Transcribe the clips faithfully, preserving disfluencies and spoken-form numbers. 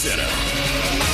Center.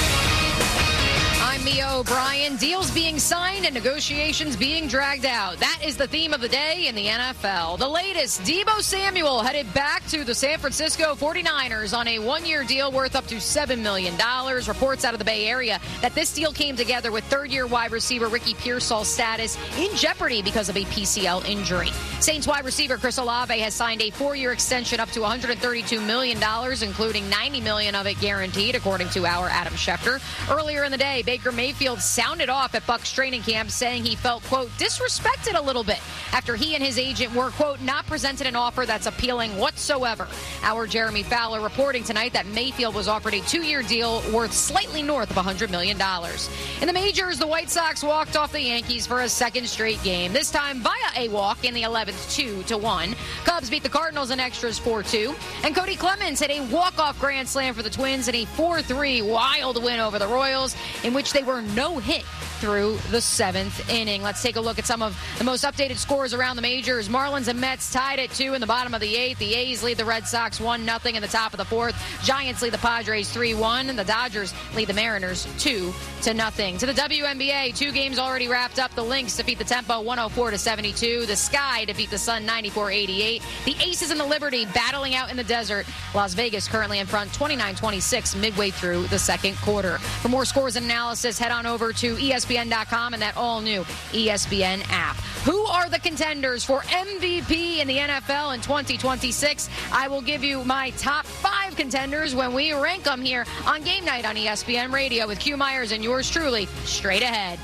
I'm Mia O'Brien. Deals being signed and negotiations being dragged out. That is the theme of the day in the N F L. The latest, Deebo Samuel headed back to the San Francisco forty-niners on a one-year deal worth up to seven million dollars. Reports out of the Bay Area that this deal came together with third-year wide receiver Ricky Pearsall's status in jeopardy because of a P C L injury. Saints wide receiver Chris Olave has signed a four-year extension up to one hundred thirty-two million dollars, including ninety million dollars of it guaranteed, according to our Adam Schefter. Earlier in the day, Baker Mayfield sounded off at Bucs training camp, saying he felt, quote, disrespected a little bit after he and his agent were, quote, not presented an offer that's appealing whatsoever. Our Jeremy Fowler reporting tonight that Mayfield was offered a two-year deal worth slightly north of one hundred million dollars. In the majors, the White Sox walked off the Yankees for a second straight game, this time via a walk in the eleventh, two to one. Cubs beat the Cardinals in extras four two. And Cody Clemens hit a walk-off grand slam for the Twins in a four three wild win over the Royals, in which they were no hit through the seventh inning. Let's take a look at some of the most updated scores around the majors. Marlins and Mets tied at two in the bottom of the eighth. The A's lead the Red Sox one nothing in the top of the fourth. Giants lead the Padres three one, and the Dodgers lead the Mariners two to nothing. To the W N B A, two games already wrapped up. The Lynx defeat the Tempo one oh four to seventy-two. The Sky defeat the Sun ninety-four eighty-eight. The Aces and the Liberty battling out in the desert. Las Vegas currently in front twenty-nine twenty-six midway through the second quarter. For more scores and analysis, head on over to E S P N dot com and that all-new E S P N app. Who are the contenders for M V P in the N F L in twenty twenty-six? I will give you my top five contenders when we rank them here on Game Night on E S P N Radio with Q Myers and yours truly, straight ahead.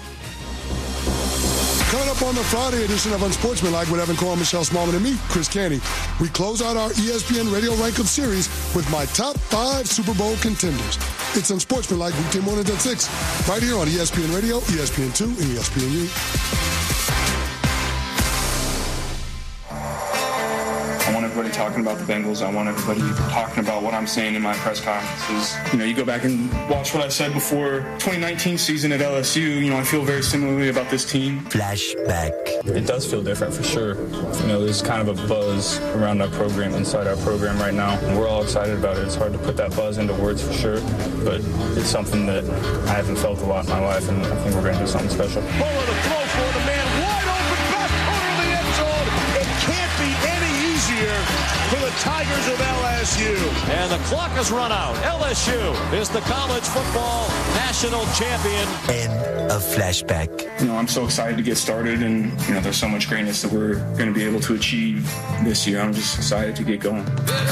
Coming up on the Friday edition of Unsportsmanlike with Evan Cohen, Michelle Smallman, and me, Chris Canty, we close out our E S P N Radio Rank-Up series with my top five Super Bowl contenders. It's Unsportsmanlike weekday mornings at six, right here on E S P N Radio, E S P N two, and E S P N U. I want everybody talking about the Bengals. I want everybody talking about what I'm saying in my press conferences. You know, you go back and watch what I said before twenty nineteen season at L S U. You know, I feel very similarly about this team. Flashback. It does feel different for sure. You know, there's kind of a buzz around our program, inside our program right now. And we're all excited about it. It's hard to put that buzz into words for sure, but it's something that I haven't felt a lot in my life, and I think we're going to do something special. Fuller to throw for the man, wide open, best corner of the end zone. It can't be any easier for the Tigers of L S U. And the clock has run out. L S U is the college football national champion. End of Flashback. You know, I'm so excited to get started, and, you know, there's so much greatness that we're going to be able to achieve this year. I'm just excited to get going.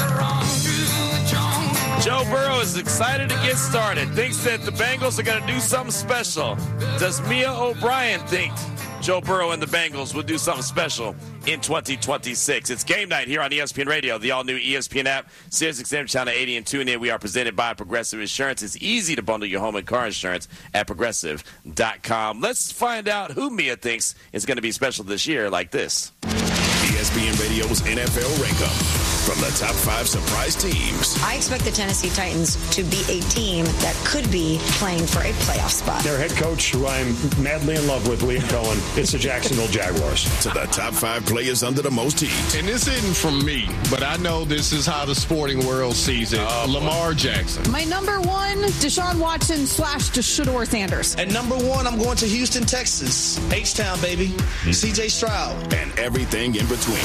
Joe Burrow is excited to get started, thinks that the Bengals are going to do something special. Does Mia O'Brien think Joe Burrow and the Bengals will do something special in twenty twenty-six? It's Game Night here on E S P N Radio, the all-new E S P N app, Sirius X M Channel eighty, and tune in. We are presented by Progressive Insurance. It's easy to bundle your home and car insurance at progressive dot com. Let's find out who Mia thinks is going to be special this year like this. E S P N Radio's N F L Rank-Up. From the top five surprise teams. I expect the Tennessee Titans to be a team that could be playing for a playoff spot. Their head coach, who I'm madly in love with, Liam Cohen, it's the Jacksonville Jaguars. To the top five players under the most heat. And this isn't from me, but I know this is how the sporting world sees it. Oh, Lamar Jackson. My number one, Deshaun Watson slash Shedeur Sanders. At number one, I'm going to Houston, Texas. H-Town, baby. C J Stroud. And everything in between.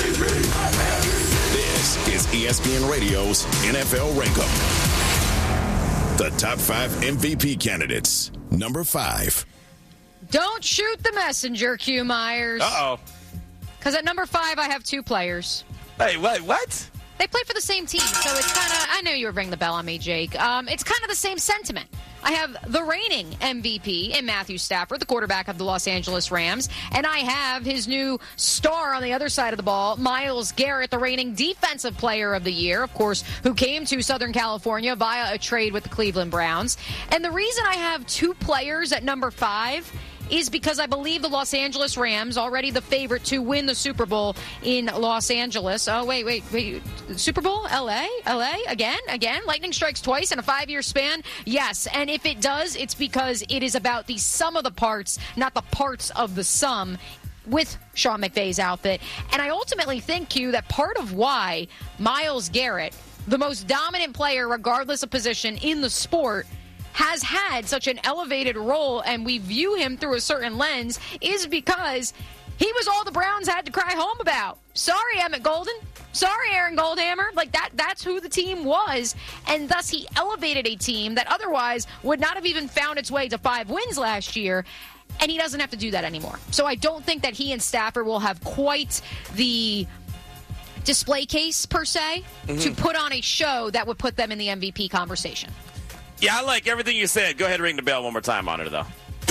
This is E S P N Radio's N F L Rank-Up. The top five M V P candidates. Number five. Don't shoot the messenger, Q Myers. Uh-oh. Because at number five, I have two players. Hey, what? What? They play for the same team, so it's kind of, I knew you would ring the bell on me, Jake. Um, it's kind of the same sentiment. I have the reigning M V P in Matthew Stafford, the quarterback of the Los Angeles Rams, and I have his new star on the other side of the ball, Myles Garrett, the reigning defensive player of the year, of course, who came to Southern California via a trade with the Cleveland Browns. And the reason I have two players at number five is because I believe the Los Angeles Rams, already the favorite to win the Super Bowl in Los Angeles. Oh, wait, wait, wait. Super Bowl? L A? L A? Again? Again? Lightning strikes twice in a five-year span? Yes. And if it does, it's because it is about the sum of the parts, not the parts of the sum, with Sean McVay's outfit. And I ultimately think, Q, that part of why Myles Garrett the most dominant player, regardless of position in the sport, has had such an elevated role and we view him through a certain lens is because he was all the Browns had to cry home about. Sorry, Emmett Golden. Sorry, Aaron Goldhammer. Like, that that's who the team was, and thus he elevated a team that otherwise would not have even found its way to five wins last year, and he doesn't have to do that anymore. So I don't think that he and Stafford will have quite the display case, per se, mm-hmm. to put on a show that would put them in the M V P conversation. Yeah, I like everything you said. Go ahead and ring the bell one more time on it, though.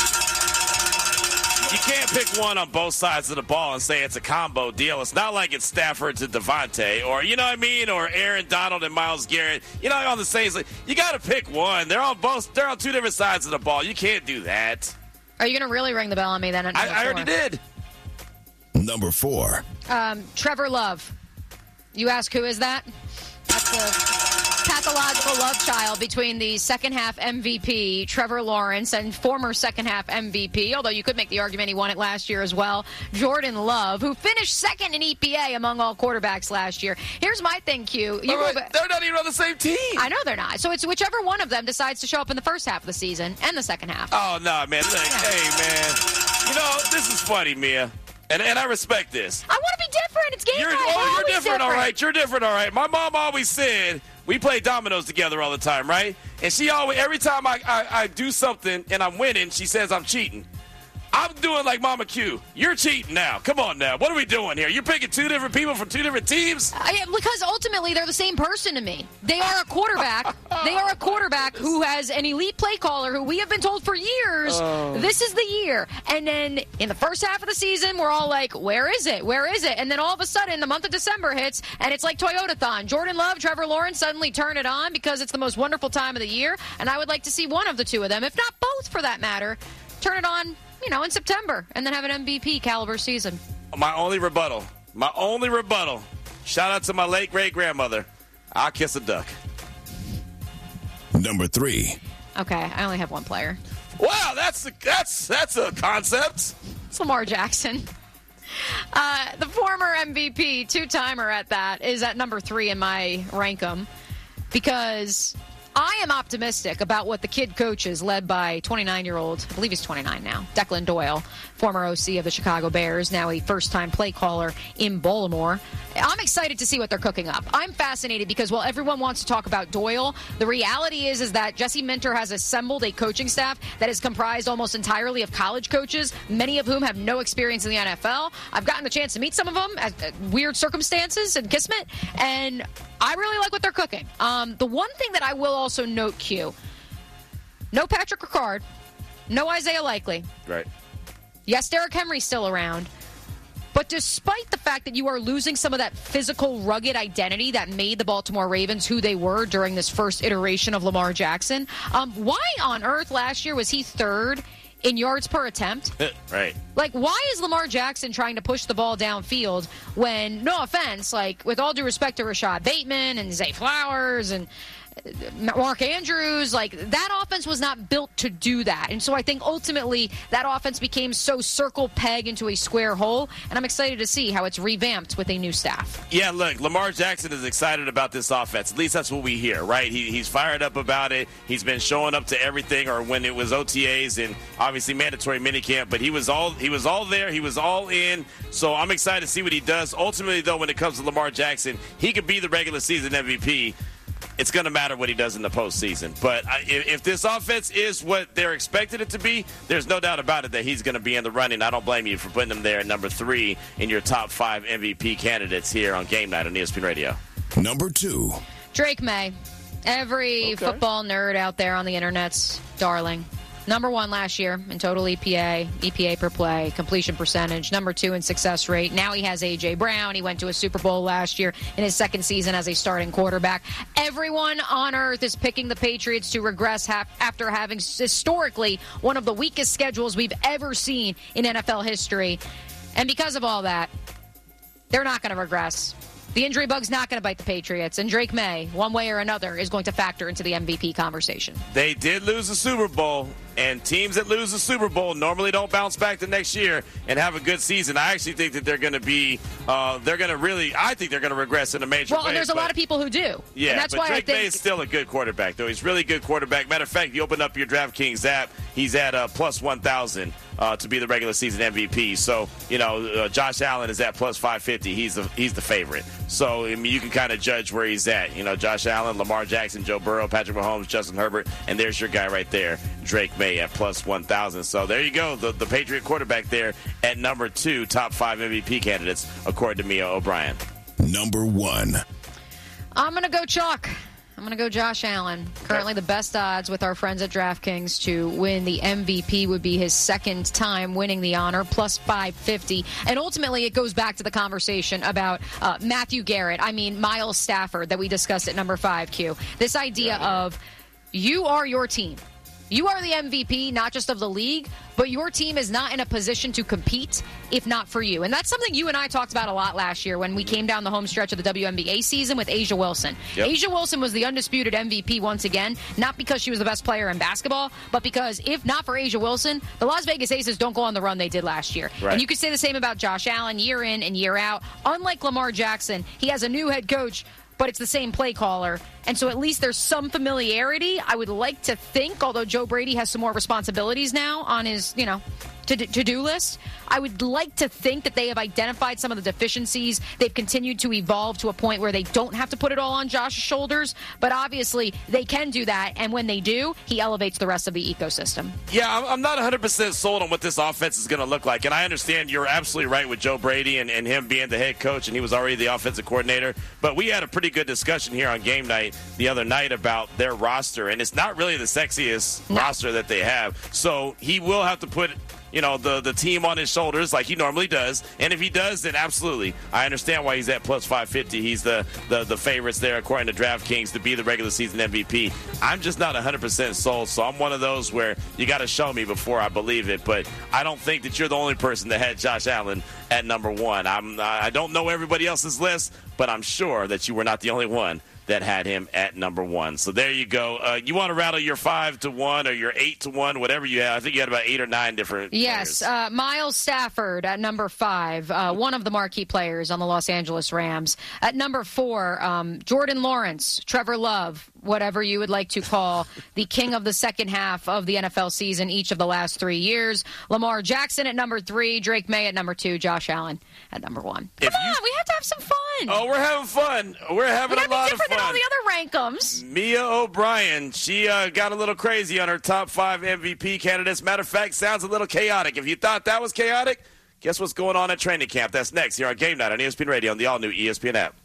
You can't pick one on both sides of the ball and say it's a combo deal. It's not like it's Stafford to Devontae or, you know what I mean, or Aaron Donald and Myles Garrett. You know, on the same, you got to pick one. They're on both. They're on two different sides of the ball. You can't do that. Are you going to really ring the bell on me then? I, I already did. Number four. Um, Trevor Love. You ask who is that? That's a pathological love child between the second-half M V P, Trevor Lawrence, and former second-half M V P, although you could make the argument he won it last year as well, Jordan Love, who finished second in E P A among all quarterbacks last year. Here's my thing, Q. You right, they're not even on the same team. I know they're not. So it's whichever one of them decides to show up in the first half of the season and the second half. Oh, no, man. Look, yeah. Hey, man. You know, this is funny, Mia. And, and I respect this. I want to be different. It's game you're, time. Oh, you're different, different, all right. You're different, all right. My mom always said we play dominoes together all the time, right? And she always, every time I, I, I do something and I'm winning, she says I'm cheating. I'm doing like Mama Q. You're cheating now. Come on now. What are we doing here? You're picking two different people from two different teams? I, because ultimately they're the same person to me. They are a quarterback. They are a quarterback who has an elite play caller who we have been told for years, oh. this is the year. And then in the first half of the season, we're all like, where is it? Where is it? And then all of a sudden, the month of December hits, and it's like Toyotathon. Jordan Love, Trevor Lawrence suddenly turn it on because it's the most wonderful time of the year. And I would like to see one of the two of them, if not both for that matter, turn it on, you know, in September, and then have an M V P caliber season. My only rebuttal, my only rebuttal, shout out to my late great-grandmother, I'll kiss a duck. Number three. Okay, I only have one player. Wow, that's a, that's that's a concept. It's Lamar Jackson. Uh, the former M V P, two-timer at that, is at number three in my rankum because I am optimistic about what the kid coaches, led by twenty-nine-year-old, I believe he's twenty-nine now, Declan Doyle, former O C of the Chicago Bears, now a first-time play caller in Baltimore. I'm excited to see what they're cooking up. I'm fascinated because while everyone wants to talk about Doyle, the reality is, is that Jesse Minter has assembled a coaching staff that is comprised almost entirely of college coaches, many of whom have no experience in the N F L. I've gotten the chance to meet some of them at, at weird circumstances and kismet, and I really like what they're cooking. Um, the one thing that I will also note, Q, no Patrick Ricard, no Isaiah Likely. Right. Yes, Derrick Henry's still around. But despite the fact that you are losing some of that physical, rugged identity that made the Baltimore Ravens who they were during this first iteration of Lamar Jackson, um, why on earth last year was he third in yards per attempt? Right. Like, why is Lamar Jackson trying to push the ball downfield when, no offense, like, with all due respect to Rashad Bateman and Zay Flowers and Mark Andrews, like, that offense was not built to do that. And so I think ultimately that offense became so circle peg into a square hole, and I'm excited to see how it's revamped with a new staff. Yeah, look, Lamar Jackson is excited about this offense. At least that's what we hear, right? He, he's fired up about it. He's been showing up to everything, or when it was O T As and obviously mandatory minicamp, but he was all he was all there. He was all in. So I'm excited to see what he does. Ultimately, though, when it comes to Lamar Jackson, he could be the regular season M V P. It's going to matter what he does in the postseason. But if, if this offense is what they're expected it to be, there's no doubt about it that he's going to be in the running. I don't blame you for putting him there at number three in your top five M V P candidates here on Game Night on E S P N Radio. Number two. Drake May. Every okay. football nerd out there on the internet's darling. Number one last year in total E P A, E P A per play, completion percentage. Number two in success rate. Now he has A J. Brown. He went to a Super Bowl last year in his second season as a starting quarterback. Everyone on earth is picking the Patriots to regress ha- after having historically one of the weakest schedules we've ever seen in N F L history. And because of all that, they're not going to regress. The injury bug's not going to bite the Patriots, and Drake May, one way or another, is going to factor into the M V P conversation. They did lose the Super Bowl, And teams that lose the Super Bowl normally don't bounce back the next year and have a good season. I actually think that they're going to be, uh, they're going to really, I think they're going to regress in a major way. Well, and there's a lot of people who do. Yeah, and that's but why Drake I think May is still a good quarterback, though. He's really a good quarterback. Matter of fact, if you open up your DraftKings app, he's at uh, plus one thousand uh, to be the regular season M V P. So, you know, uh, Josh Allen is at plus five fifty. He's the, he's the favorite. So, I mean, you can kind of judge where he's at. You know, Josh Allen, Lamar Jackson, Joe Burrow, Patrick Mahomes, Justin Herbert, and there's your guy right there, Drake May at plus one thousand. So there you go, the, the Patriot quarterback there at number two, top five M V P candidates, according to Mia O'Brien. Number one. I'm going to go chalk. I'm going to go Josh Allen. Currently the best odds with our friends at DraftKings to win the M V P would be his second time winning the honor, plus five fifty. And ultimately it goes back to the conversation about uh, Matthew Garrett. I mean, Miles Stafford that we discussed at number five, Q. This idea of you are your team. You are the M V P, not just of the league, but your team is not in a position to compete if not for you. And that's something you and I talked about a lot last year when we came down the home stretch of the W N B A season with A'ja Wilson. Yep. A'ja Wilson was the undisputed M V P once again, not because she was the best player in basketball, but because if not for A'ja Wilson, the Las Vegas Aces don't go on the run they did last year. Right. And you could say the same about Josh Allen year in and year out. Unlike Lamar Jackson, he has a new head coach, but it's the same play caller. And so at least there's some familiarity. I would like to think, although Joe Brady has some more responsibilities now on his, you know, to- to-do list, I would like to think that they have identified some of the deficiencies. They've continued to evolve to a point where they don't have to put it all on Josh's shoulders. But obviously, they can do that. And when they do, he elevates the rest of the ecosystem. Yeah, I'm not one hundred percent sold on what this offense is going to look like. And I understand you're absolutely right with Joe Brady and, and him being the head coach, and he was already the offensive coordinator. But we had a pretty good discussion here on game night the other night about their roster. And it's not really the sexiest no. roster that they have. So he will have to put, you know, the, the team on his shoulders like he normally does. And if he does, then absolutely. I understand why he's at plus five fifty. He's the, the, the favorites there, according to DraftKings, to be the regular season M V P. I'm just not one hundred percent sold, so I'm one of those where you got to show me before I believe it. But I don't think that you're the only person that had Josh Allen at number one. I'm, I don't know everybody else's list, but I'm sure that you were not the only one that had him at number one. So there you go. Uh, you want to rattle your five to one or your eight to one, whatever you have. I think you had about eight or nine different Yes, uh, Miles Stafford at number five, uh, one of the marquee players on the Los Angeles Rams. At number four, um, Jordan Lawrence, Trevor Love, whatever you would like to call the king of the second half of the N F L season each of the last three years. Lamar Jackson at number three, Drake May at number two, Josh Allen at number one. Come if on, you... we have to have some fun. Oh, we're having fun. We're having we a lot of fun. Than all the other rankums. Mia O'Brien, she uh, got a little crazy on her top five M V P candidates. Matter of fact, sounds a little chaotic. If you thought that was chaotic, guess what's going on at training camp? That's next here on Game Night on E S P N Radio on the all-new E S P N app.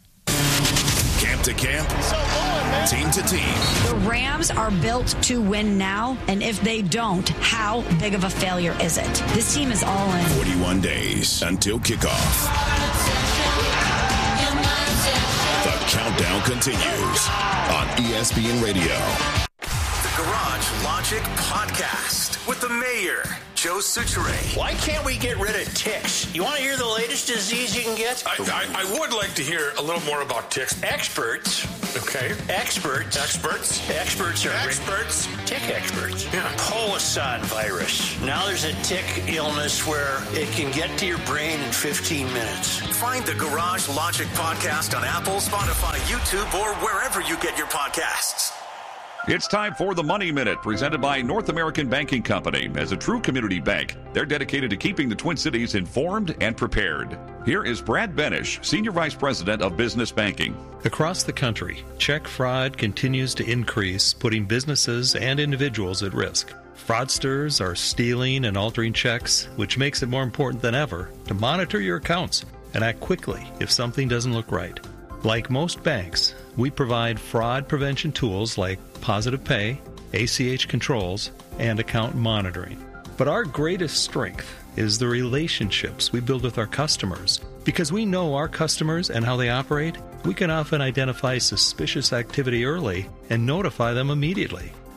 Camp to camp, so going, team to team. The Rams are built to win now, and if they don't, how big of a failure is it? This team is all in. forty-one days until kickoff. The countdown continues on E S P N Radio. The Garage Logic Podcast with the mayor, Joe Soucheray. Why can't we get rid of ticks? You want to hear the latest disease you can get? I, I, I would like to hear a little more about ticks. Experts. Okay. Experts. Experts. Experts are experts. Tick experts. Yeah. Polisson virus. Now there's a tick illness where it can get to your brain in fifteen minutes. Find the Garage Logic Podcast on Apple, Spotify, YouTube, or wherever you get your podcasts. It's time for the Money Minute, presented by North American Banking Company. As a true community bank, they're dedicated to keeping the Twin Cities informed and prepared. Here is Brad Benish, Senior Vice President of Business Banking. Across the country, check fraud continues to increase, putting businesses and individuals at risk. Fraudsters are stealing and altering checks, which makes it more important than ever to monitor your accounts and act quickly if something doesn't look right. Like most banks, we provide fraud prevention tools like Positive Pay, A C H controls, and account monitoring. But our greatest strength is the relationships we build with our customers. Because we know our customers and how they operate, we can often identify suspicious activity early and notify them immediately.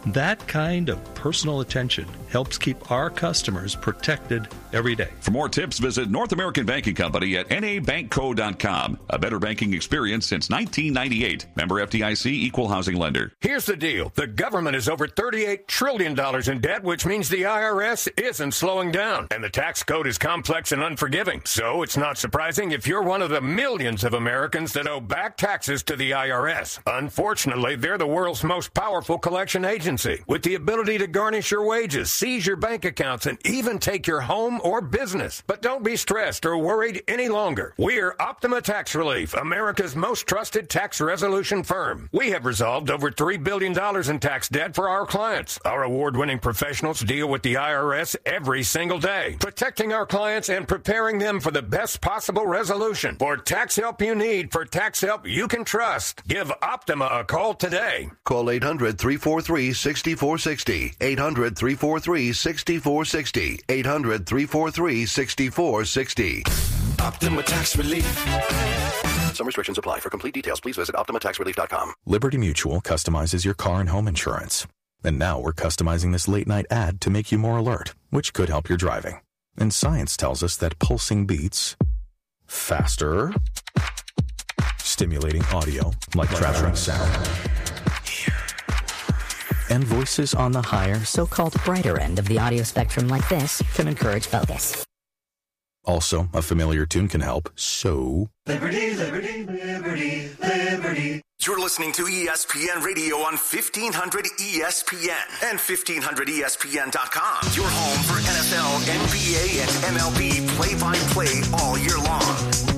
That kind of personal attention helps keep our customers protected every day. For more tips, visit North American Banking Company at N A bank co dot com. A better banking experience since nineteen ninety-eight. Member F D I C, Equal Housing Lender. Here's the deal. The government is over thirty-eight trillion dollars in debt, which means the I R S isn't slowing down. And the tax code is complex and unforgiving. So it's not surprising if you're one of the millions of Americans that owe back taxes to the I R S. Unfortunately, they're the world's most powerful collection agency, with the ability to garnish your wages, seize your bank accounts, and even take your home or business. But don't be stressed or worried any longer. We're Optima Tax Relief, America's most trusted tax resolution firm. We have resolved over three billion dollars in tax debt for our clients. Our award-winning professionals deal with the I R S every single day, protecting our clients and preparing them for the best possible resolution. For tax help you need, for tax help you can trust, give Optima a call today. Call eight hundred, three four three, six four six zero. eight hundred, three four three, six four six zero. eight hundred, three four three, six four six zero. Optima Tax Relief. Some restrictions apply. For complete details, please visit optima tax relief dot com. Liberty Mutual customizes your car and home insurance. And now we're customizing this late-night ad to make you more alert, which could help your driving. And science tells us that pulsing beats faster, stimulating audio like traveling sound, and voices on the higher, so-called brighter end of the audio spectrum like this can encourage focus. Also, a familiar tune can help, so... Liberty, liberty, liberty, liberty. You're listening to E S P N Radio on fifteen hundred E S P N and fifteen hundred E S P N dot com. Your home for N F L, N B A, and M L B play-by-play all year long.